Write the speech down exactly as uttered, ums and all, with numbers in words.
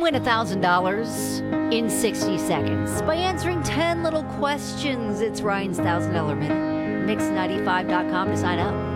win one thousand dollars in sixty seconds by answering ten little questions. It's Ryan's one thousand dollar Minute. Mix ninety-five dot com to sign up.